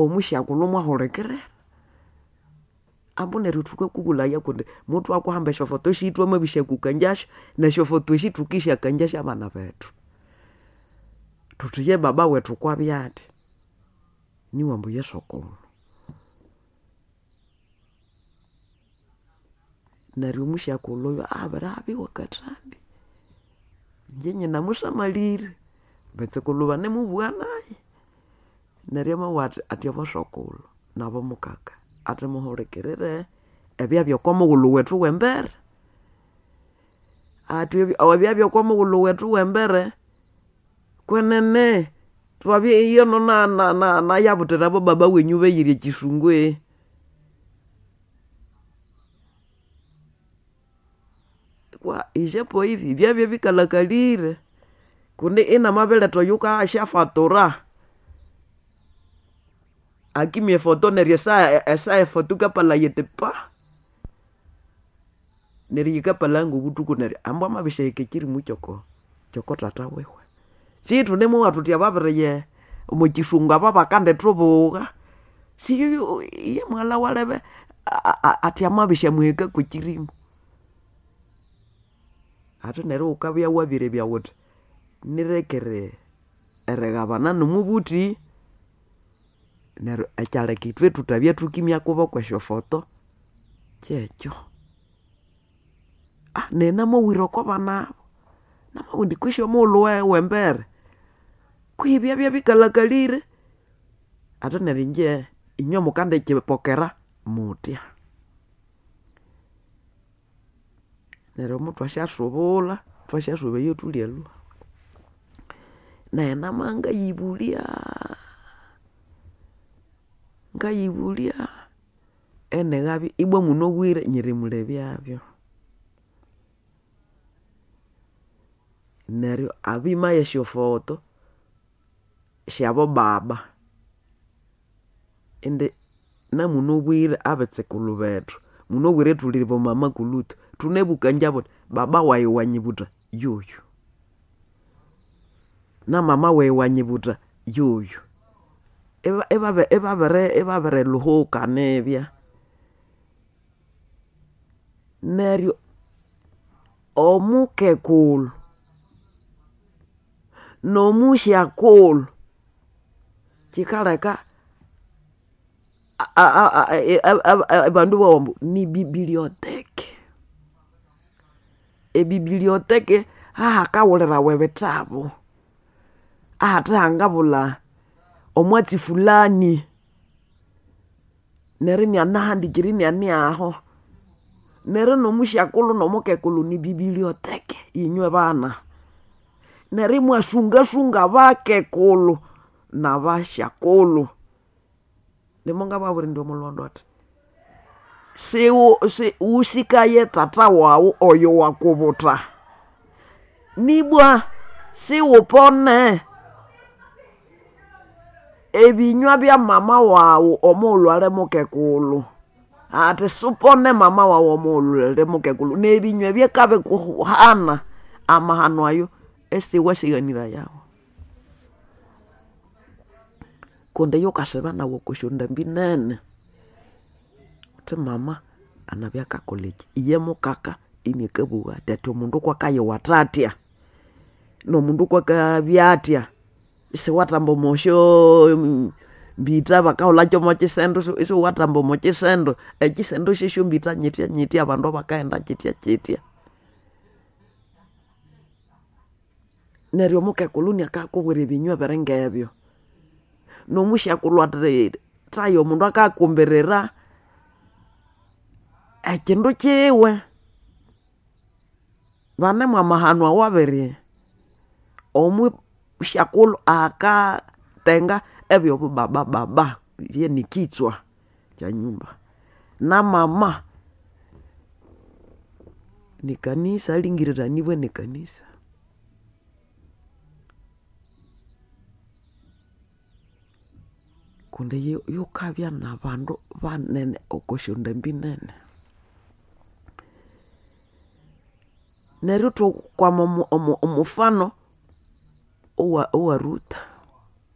omushakulo mwaholekere ambone rutuke kugula yakunde mtu akuhamba shofoto shitwa mabisha kukanjasha na shofoto shitu kisha kanjasha abana betu tutuye baba wetu kwa byati ni wambu yesokolo na rumusha kulo abarabi wakatambi nyenye namusha malire betse kuluba ne mubwanaye narema wat atyo sokolo nabo mukaka ate muhorekerere ebyabyo komugulu wetu wembere atyo ebyabyo komugulu wetu wembere kwenene twabye iyo no na yabutera bo baba wenyu beyire kisungwe kwa ijepo hivi byabyo bikalakalire kundi ina mabele toyuka ashafatora akimie foto neri esa foto kapala yetepa neri kapala ngubutuku neri ambwa mabisha ikekiri muchoko choko tata wewe situ nemo watu tia babreye umuchisunga baba kande troboga si ye mwala walebe atia mabisha muheka kuchirimu ate neri ukabya wabire bya wote nirekere eregabana numubuti nero achale kitwe tutabye tukimya kuba kwa shofoto checho nena mo wiroko bana na mawundi kwisho mulwe wembere kwibya bya bikalakalire ate nerinje inyo mukande chepokera mutia nero mutwa shashobula twashashube yotulielu na manga yibulia ngayibulia ene gabi ibwe muno bwire nyiri mulebyabyo neryo abima yesho foto shabo baba ende na muno bwire abetse kulubetu muno bwire tuliribo mama kulutu tunebuka njabo baba wayi wanyibuta yoyo na mama wayi wanyibuta yoyo ebabere luhuka nebya neryo omukekulu nomushakulu kikaleka bandu bawambu ni biblioteke ebiblioteke kawulira webetabo atangabula omwati fulani nere ni anahandikiri ni aniaho nere nomushakulu nomukekulu ni biblioteke inywe bana nere mwasunga bakekulu na bashakulu limonga baburi ndo mulondo ati si usikaye tata wawu oyo wakubuta nibwa si upone ebinywa bya mama wawu omulwale mukekulu ate supone mama wawu omulwale mukekulu nebinywa byekabe kuhana amahano ayo esiwasiganira yawo konde yokaseba nawo kushonda mbinene te mama anabyaka college iye mukaka inikebuga tete mundu kwakaye watatia no mundu kwakabyatia isi watambo mosho mbita bakaula chomo chisendo isi watambo mochisendo echisendo shisho mbita nyitia abandu bakaenda chitia neryo mukekulu akakubwira binywa berengebyo nomushakulu ati tayo mundu akakumberera ekindu kiwe bane mwamahano awabere omushakulu akatenga ebyo baba ye ni kichwa cha nyumba na mama ni kanisa lingirira niwe ni kanisa kunde yokabya nabandu banene okoshonda mbinene neryo kwa omufano owa Ruta